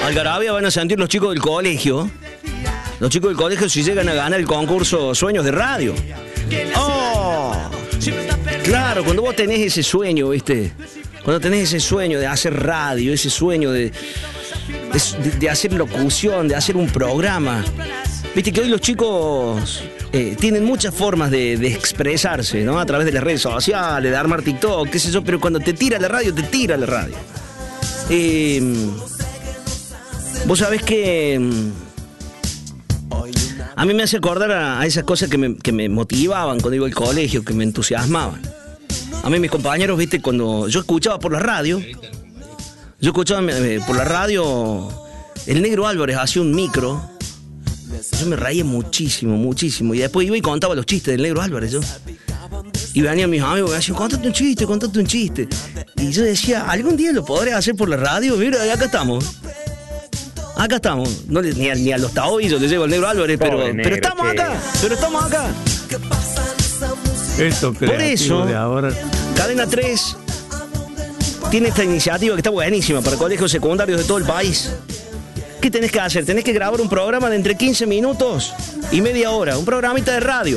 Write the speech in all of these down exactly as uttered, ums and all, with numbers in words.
Algarabía van a sentir los chicos del colegio. Los chicos del colegio si llegan a ganar el concurso Sueños de Radio. ¡Oh! Claro, cuando vos tenés ese sueño, ¿viste? Cuando tenés ese sueño de hacer radio, ese sueño de, de, de hacer locución, de hacer un programa. Viste que hoy los chicos eh, tienen muchas formas de, de expresarse, ¿no? A través de las redes sociales, de armar TikTok, qué sé yo, pero cuando te tira la radio, te tira la radio. Eh, vos sabés que a mí me hace acordar a, a esas cosas que me, que me motivaban cuando iba al colegio, que me entusiasmaban. A mí mis compañeros, viste, cuando yo escuchaba por la radio, yo escuchaba eh, por la radio, el Negro Álvarez hacía un micro, yo me reía muchísimo, muchísimo, y después iba y contaba los chistes del Negro Álvarez, yo. Y venían mis amigos y me decían, contate un chiste, contate un chiste. Y yo decía, ¿algún día lo podré hacer por la radio? Mira, acá estamos. Acá estamos. No, ni, a, ni a los taoillos le llevo el Negro Álvarez, pero, Pobre pero negro, estamos che. acá, pero estamos acá. Esto Por eso, de ahora. Cadena tres tiene esta iniciativa que está buenísima para colegios secundarios de todo el país. ¿Qué tenés que hacer? Tenés que grabar un programa de entre quince minutos y media hora, un programita de radio.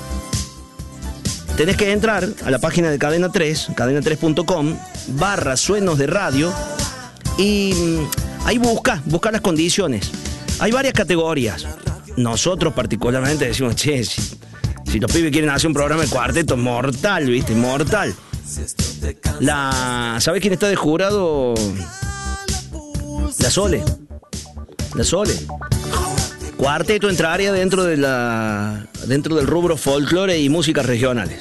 Tenés que entrar a la página de Cadena tres, cadena tres punto com, barra suenos de radio, y mm, ahí busca, busca las condiciones. Hay varias categorías. Nosotros particularmente decimos, che, si, si los pibes quieren hacer un programa de cuarteto, mortal, ¿viste? Mortal. La, ¿sabés quién está de jurado? La Sole. La Sole. Cuarteto entraría dentro de la dentro del rubro folclore y músicas regionales.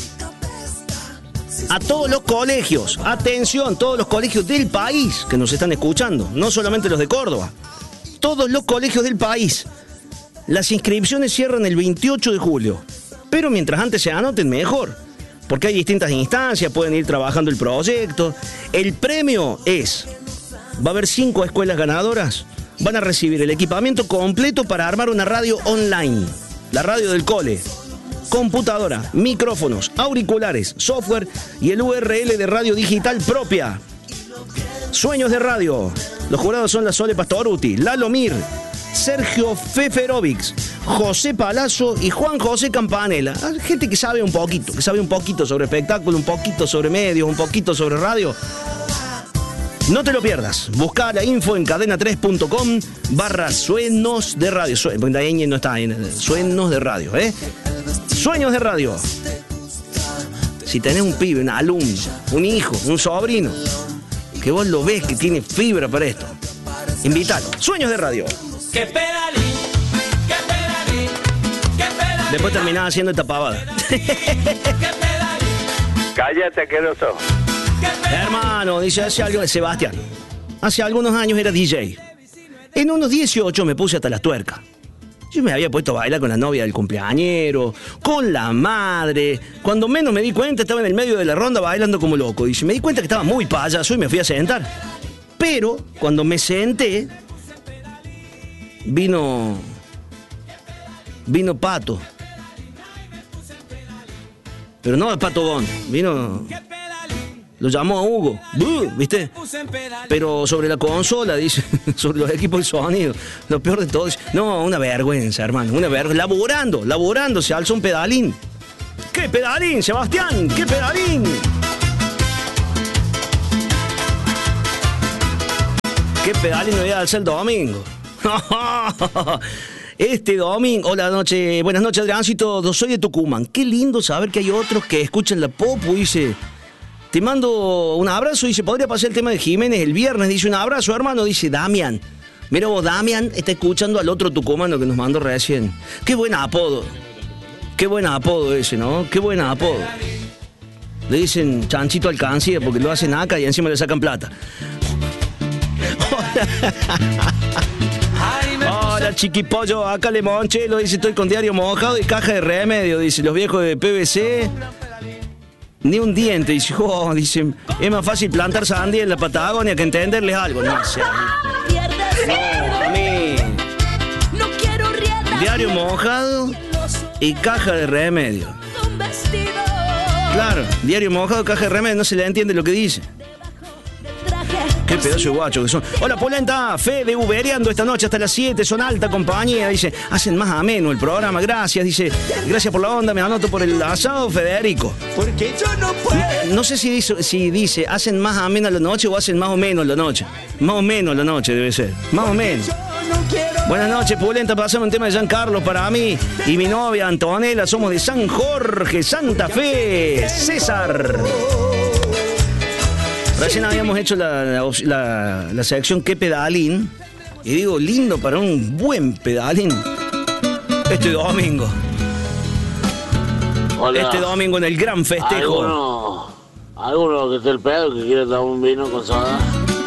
A todos los colegios, atención, todos los colegios del país que nos están escuchando, no solamente los de Córdoba, todos los colegios del país. Las inscripciones cierran el veintiocho de julio, pero mientras antes se anoten mejor, porque hay distintas instancias, pueden ir trabajando el proyecto. El premio es, va a haber cinco escuelas ganadoras. Van a recibir el equipamiento completo para armar una radio online. La radio del cole. Computadora, micrófonos, auriculares, software y el U R L de radio digital propia. Sueños de radio. Los jurados son la Sole Pastoruti, Lalo Mir, Sergio Feferovics, José Palazzo y Juan José Campanella. Gente que sabe un poquito, que sabe un poquito sobre espectáculo, un poquito sobre medios, un poquito sobre radio. No te lo pierdas. Busca la info en cadena tres punto com barra suenos de radio. Sue- porque la ñ no está ahí. Suenos de radio, ¿eh? Sueños de radio. Si tenés un pibe, un alumno, un hijo, un sobrino, que vos lo ves que tiene fibra para esto, invítalo. Sueños de radio. Que pedalí, que pedalí, que pedalí. Después terminaba haciendo esta pavada. Que pedalí, Cállate, asqueroso. Hermano, dice hace algo, Sebastián. Hace algunos años era D J. En unos dieciocho me puse hasta las tuercas. Yo me había puesto a bailar con la novia del cumpleañero, con la madre. Cuando menos me di cuenta, estaba en el medio de la ronda bailando como loco. Dice, me di cuenta que estaba muy payaso y me fui a sentar. Pero cuando me senté, vino. Vino Pato. Pero no el Pato Gon, vino. Lo llamó a Hugo, ¡buh! ¿Viste? Pero sobre la consola, dice, sobre los equipos de sonido. Lo peor de todo es, no, una vergüenza, hermano, una vergüenza. Laborando, laborando, se alza un pedalín. ¿Qué pedalín, Sebastián? ¿Qué pedalín? ¿Qué pedalín me voy a alzar el domingo? Este domingo, hola noche, buenas noches, Adriancito, soy de Tucumán. Qué lindo saber que hay otros que escuchan la Popu, dice. Te mando un abrazo, dice, podría pasar el tema de Jiménez el viernes, dice, un abrazo, hermano, dice Damián. Mira vos, Damián está escuchando al otro tucumano que nos mandó recién. Qué buen apodo. Qué buen apodo ese, ¿no? Qué buen apodo. Le dicen Chanchito Alcancía porque lo hacen acá y encima le sacan plata. Hola, chiquipollo, acá Lemonchelo, dice, estoy con diario mojado y caja de remedio, dice, los viejos de P V C. Ni un diente, dice, oh, dice, es más fácil plantar sandía en la Patagonia que entenderles algo. No sé, no, a mí. Diario mojado y caja de remedio. Claro, diario mojado, caja de remedio, no se le entiende lo que dice. Qué Qué pedazo de guacho que son. Hola, Polenta, Fede Ubereando esta noche hasta las siete, son alta compañía. Dice, hacen más ameno el programa, gracias. Dice, gracias por la onda, me anoto por el asado, Federico. Porque yo no puedo. No, no sé si dice, si dice, hacen más ameno la noche o hacen más o menos la noche. Más o menos la noche debe ser, más o menos. Buenas noches, Pulenta. Pasamos un tema de Giancarlo para mí y mi novia Antonella. Somos de San Jorge, Santa Fe. César. Recién habíamos hecho la, la, la, la sección ¿Qué pedalín? Y digo, lindo para un buen pedalín. Este domingo. Hola. Este domingo en el gran festejo. ¿Alguno, alguno que esté el pedo que quiere dar un vino con soda?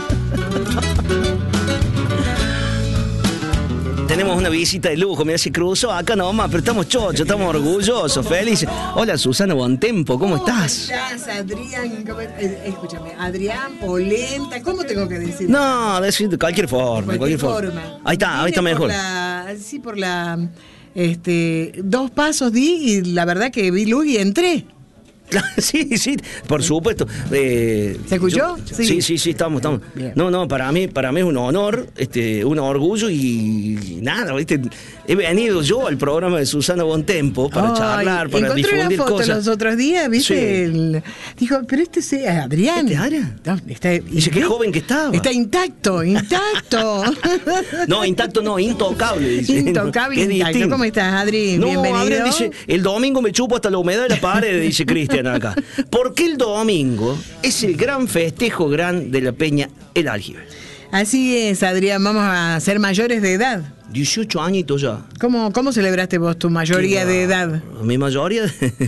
Tenemos una visita de lujo, mira, se cruzó acá nomás, pero estamos chochos, estamos orgullosos, felices. Hola, Susana Bontempo, ¿cómo estás? ¿Cómo estás, Adrián? ¿Cómo- eh, escúchame, Adrián, Polenta, ¿cómo tengo que decir? No, decir de cualquier forma, de cualquier cualquier forma. forma. Ahí está, ahí está Vine mejor. Por la, sí, por la. Este, dos pasos di y la verdad que vi luz y entré. Sí, sí, por supuesto. Eh, ¿Se escuchó? yo- Sí. sí, sí, sí, estamos, estamos. Bien. No, no, para mí, para mí es un honor, este, un orgullo y, y nada, ¿viste? He venido yo al programa de Susana Bontempo para Ay, charlar, para encontré difundir una foto cosas. los otros días, ¿viste? Sí. El- dijo, pero este es Adrián. ¿Este es Adrián? No, está, Dice, qué joven que estaba. Está intacto, intacto. No, intacto no, intocable. Dice. Intocable, Es intacto. distinto. ¿Cómo estás, Adri? No, Bienvenido. Adrián dice, el domingo me chupo hasta la humedad de la pared, dice Cristian acá. Porque el domingo es el gran festejo gran de la Peña El Aljibe. Así es, Adrián, vamos a ser mayores de edad. dieciocho añitos ya. ¿Cómo, cómo celebraste vos tu mayoría de edad? Mi mayoría.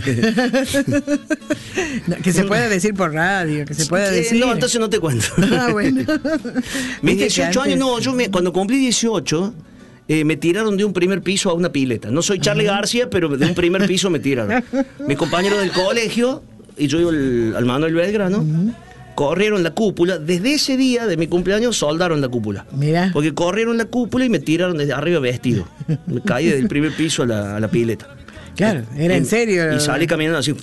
No, que se pueda decir por radio, que se pueda Sí, decir. No, entonces no te cuento. Ah, bueno. Mis Viste que dieciocho años, antes- no, yo me, cuando cumplí dieciocho, eh, me tiraron de un primer piso a una pileta. No soy Charlie García, pero de un primer piso me tiraron. Mis compañeros del colegio, y yo iba al, al Manuel Belgrano, corrieron la cúpula. Desde ese día de mi cumpleaños soldaron la cúpula. Mirá. Porque corrieron la cúpula y me tiraron desde arriba vestido. Me caí del primer piso a la, a la pileta. Claro, era en Y- serio. Y salí caminando así.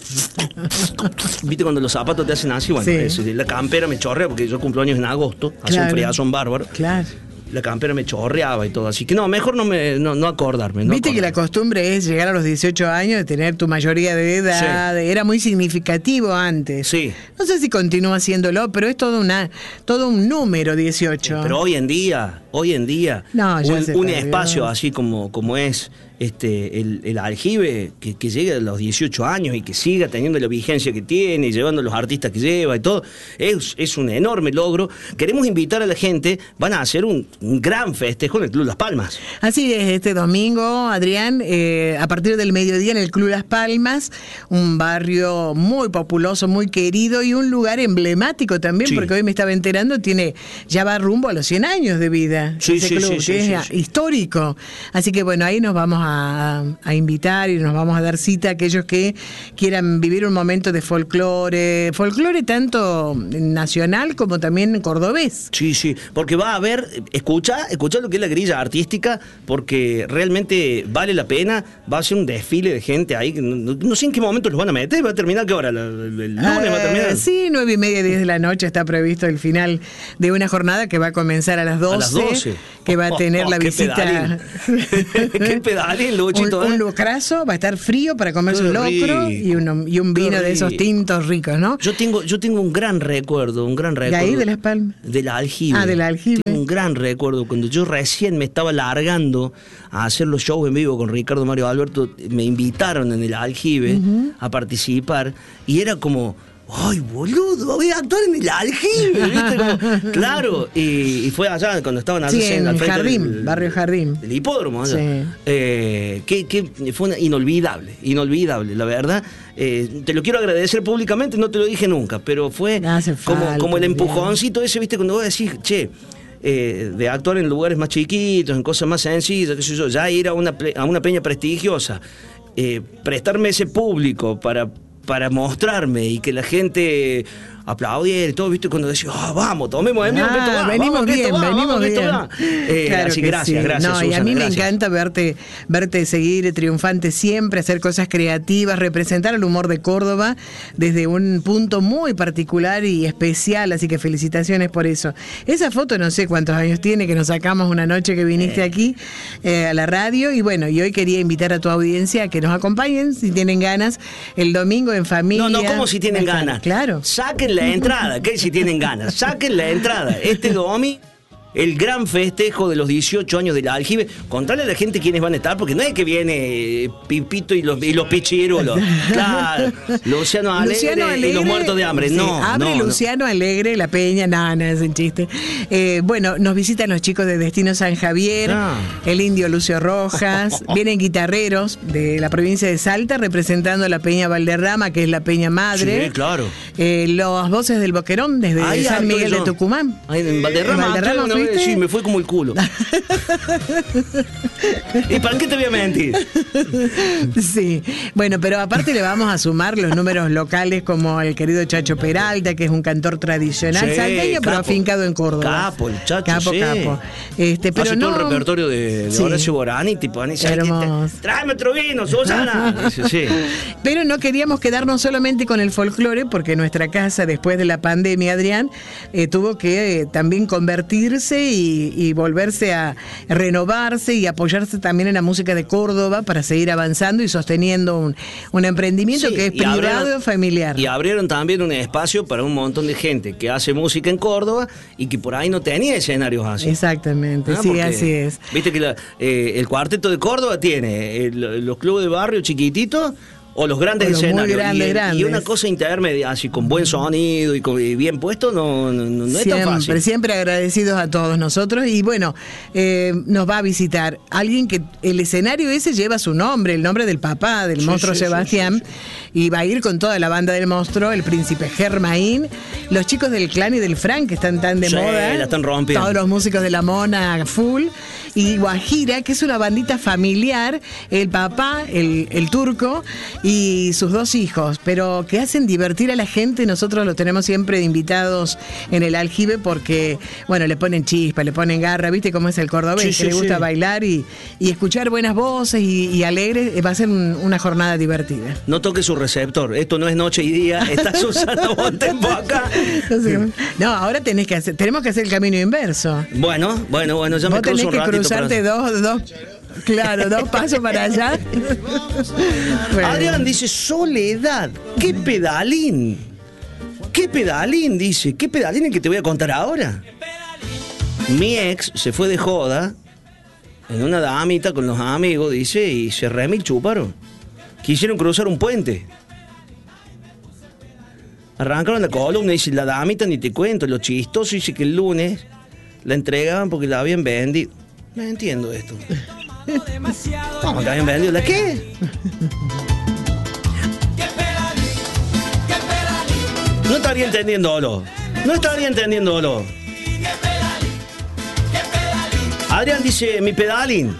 ¿Viste cuando los zapatos te hacen así? Bueno, Sí. eso, la campera me chorrea porque yo cumplo años en agosto. Hace un Claro. friazón bárbaro. Claro. La campera me chorreaba y todo. Así que no, mejor no, me, no, no acordarme. No Viste que la acordarme. costumbre es llegar a los dieciocho años, de tener tu mayoría de edad. Era muy significativo antes. Sí. No sé si continúa haciéndolo, pero es todo, una, todo un número dieciocho. Pero hoy en día, hoy en día, No, ya un, se un perdió. espacio así como, como es este el, el aljibe, que, que llegue a los dieciocho años y que siga teniendo la vigencia que tiene, y llevando los artistas que lleva y todo, es, es un enorme logro. Queremos invitar a la gente, van a hacer un, un gran festejo en el Club Las Palmas. Así es, este domingo, Adrián, eh, a partir del mediodía en el Club Las Palmas, un barrio muy populoso, muy querido y un lugar emblemático también, Sí. porque hoy me estaba enterando, tiene ya va rumbo a los cien años de vida. Sí, ese sí, club, sí, que sí, es sí, sí. histórico. Así que bueno, ahí nos vamos a, a invitar y nos vamos a dar cita a aquellos que quieran vivir un momento de folclore, folclore tanto nacional como también cordobés. Sí, sí, porque va a haber, escucha, escucha lo que es la grilla artística, porque realmente vale la pena, va a ser un desfile de gente ahí, que no, no- no sé en qué momento los van a meter, va a terminar, ¿qué hora? ¿El, el- el lunes va a terminar? Eh, sí, nueve y media, diez de la noche está previsto el final de una jornada que va a comenzar a las doce. A las doce. Que va a tener la Qué visita. pedalín. Qué pedalín, Luchito, Un, ¿eh? un lucrazo, va a estar frío para comerse un Qué locro rico, y, uno- y un qué vino de esos rico. tintos ricos, ¿no? Yo tengo, yo tengo un gran recuerdo, un gran recuerdo. ahí, de Las Palmas? De la aljibe. Ah, de la aljibe. Tengo un gran recuerdo. Cuando yo recién me estaba largando a hacer los shows en vivo con Ricardo Mario Alberto, me invitaron en el aljibe a participar y era como, ¡ay, boludo! Voy a actuar en el aljibe, ¿viste? Como, claro, y, y fue allá cuando estaban allá Sí, en al frente Jardín, del- barrio Jardín. del hipódromo allá. Sí. Eh, que, que fue una- inolvidable, inolvidable, la verdad. Eh, te lo quiero agradecer públicamente, no te lo dije nunca, pero fue No hace como, falta, como el Adrián. empujoncito ese, viste, cuando vos decís, che, eh, de actuar en lugares más chiquitos, en cosas más sencillas, qué sé yo, ya ir a una, ple- a una peña prestigiosa, eh, prestarme ese público para, para mostrarme y que la gente aplaudir y todo, ¿viste? Cuando decía, ah, vamos, tomemos de mí, Ah, esto va, venimos vamos, que bien, esto va, venimos vamos, que esto bien. va. Eh, Claro así, que gracias, sí. gracias, No, y a Susana, mí me gracias. encanta verte, verte seguir triunfante siempre, hacer cosas creativas, representar el humor de Córdoba desde un punto muy particular y especial, así que felicitaciones por eso. Esa foto no sé cuántos años tiene, que nos sacamos una noche que viniste aquí eh, a la radio, y bueno, y hoy quería invitar a tu audiencia a que nos acompañen, si tienen ganas, el domingo en familia. No, no, ¿cómo si tienen Va a estar- ganas? Claro. Saquen la entrada, ¿qué si tienen ganas? Saquen la entrada. Este domingo, el gran festejo de los dieciocho años del Aljibe. Contale a la gente quiénes van a estar, porque no es que viene eh, Pipito y los, y los pichirulos. Claro, Luciano Alegre, Luciano y los muertos de hambre. sí, No, abre no, no. Luciano Alegre, La Peña, no, no es un chiste. Eh, bueno, nos visitan los chicos de Destino San Javier, Ah. el indio Lucio Rojas, vienen guitarreros de la provincia de Salta representando la Peña Valderrama, que es la Peña madre. Sí, claro. Eh, las voces del Boquerón desde Ahí San ando Miguel yo. de Tucumán. Ahí en Valderrama, ¿En Valderrama una vez, fuiste? sí, me fue como el culo. ¿Y para qué te voy a mentir? Sí, bueno, pero aparte le vamos a sumar los números locales como el querido Chacho Peralta, que es un cantor tradicional Sí, salteño, pero capo. afincado en Córdoba. Capo, el Chacho, Capo, sí. capo. Este, pero Hace no... todo el repertorio de, de Sí. Horacio Borani, tipo, Ani, ¿sabes qué? Hermoso. Tráeme otro vino, Susana. Dice, sí. Pero no queríamos quedarnos solamente con el folclore, porque nuestra casa, después de la pandemia, Adrián, eh, tuvo que eh, también convertirse y, y volverse a renovarse y apoyarse también en la música de Córdoba para seguir avanzando y sosteniendo un, un emprendimiento Sí, que es y privado abrieron- y familiar. Y abrieron también un espacio para un montón de gente que hace música en Córdoba y que por ahí no tenía escenarios así. Exactamente, Ah, sí, porque, así es. Viste que la- eh, el cuarteto de Córdoba tiene el- los clubes de barrio chiquititos o los grandes O los muy escenarios. grandes, y, grandes. y una cosa intermedia, así con buen sonido y, con- y bien puesto, no, no, no es tan Siempre, fácil. siempre agradecidos a todos nosotros. Y bueno, eh, nos va a visitar alguien que el escenario ese lleva su nombre, el nombre del papá, del Sí, monstruo sí, sí, Sebastián. sí, Y va a ir con toda la banda del monstruo, el príncipe Germain, los chicos del Clan y del Frank, que están tan de Sí, moda. la están rompiendo. Todos los músicos de la Mona full. Y Guajira, que es una bandita familiar, el papá, el, el turco y sus dos hijos, pero que hacen divertir a la gente. Nosotros los tenemos siempre de invitados en el Aljibe porque, bueno, le ponen chispa, le ponen garra, ¿viste cómo es el cordobés? Sí, que sí, le gusta sí. bailar y, y escuchar buenas voces y, y alegres. Va a ser un- una jornada divertida. No toque su receptor. Esto no es noche y día. Está Susana Montempo acá. No, ahora tenés que hacer, tenemos que hacer el camino inverso. Bueno, bueno, bueno, ya me Vos tenés cruzo un que ratito. cruzarte para- dos, dos, claro, dos pasos para allá. Bueno. Adrián dice, Soledad, qué pedalín. ¿Qué pedalín? Dice, ¿qué pedalín el que te voy a contar ahora? Mi ex se fue de joda en una damita con los amigos, dice, y se remil chuparon. Quisieron cruzar un puente. Arrancaron la columna y dice, la damita ni te cuento. Lo chistoso dice que el lunes la entregaban porque la habían vendido. No entiendo esto. ¿Cómo que habían vendido? ¿La qué? No estaría entendiéndolo. No estaría entendiéndolo. Adrián dice, mi pedalín.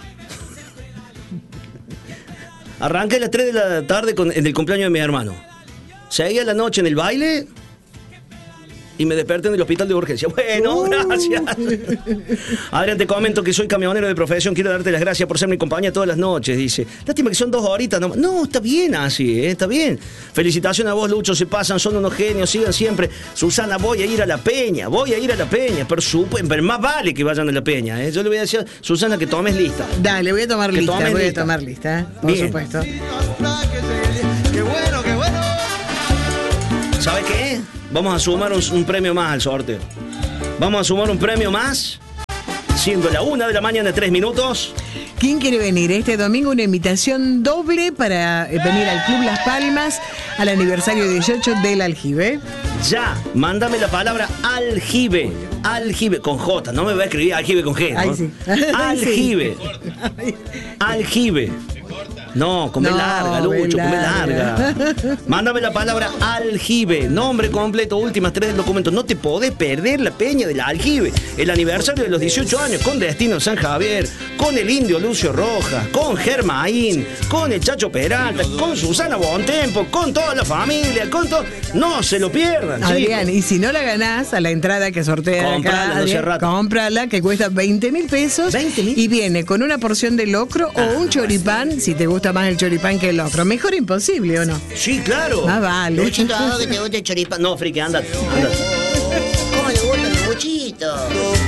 Arranqué a las tres de la tarde con, en el cumpleaños de mi hermano. Seguí a la noche en el baile y me desperté en el hospital de urgencia. Bueno, gracias. Adrián, te comento que soy camionero de profesión. Quiero darte las gracias por ser mi compañía todas las noches. Dice, lástima que son dos horitas nomás. No, está bien así, ¿eh? Está bien. Felicitaciones a vos, Lucho. Se pasan, son unos genios. Sigan siempre. Susana, voy a ir a la Peña. Voy a ir a la Peña. Pero, supo, pero más vale que vayan a la Peña, ¿eh? Yo le voy a decir a Susana que tomes lista. Dale, voy a tomar Que lista, tomes voy lista. a tomar lista, ¿eh? Por Bien. supuesto. Qué bueno, qué bueno. ¿Sabe qué? Vamos a sumar un, un premio más al sorteo. Vamos a sumar un premio más. Siendo la una de la mañana, tres minutos. ¿Quién quiere venir? Este domingo una invitación doble para eh, venir al Club Las Palmas al aniversario dieciocho del Aljibe. Ya, mándame la palabra aljibe. Aljibe, con J. No me va a escribir aljibe con G, ¿no? Ay, sí. Aljibe. Aljibe. No, come No, larga, Lucho, ve come larga. larga. Mándame la palabra aljibe, nombre completo, últimas tres documentos. No te podés perder la peña del aljibe. El aniversario de los dieciocho años con Destino San Javier, con el Indio Lucio Rojas, con Germaín, con el Chacho Peralta, con Susana Bontempo, con toda la familia, con todo. No se lo pierdan, Adrián, chicos. y si no la ganás a la entrada que sortea Comprala, acá, no sea Adrián, rata. cómprala, que cuesta veinte mil pesos. ¿veinte mil? Y viene con una porción de locro o un choripán, si te gusta más el choripán que el locro. Mejor imposible, ¿o no? Sí, claro. Ah, vale. Luchito, ¿a dónde te gusta el choripán? No, friki, anda, anda. ¿Cómo le gusta el Luchito?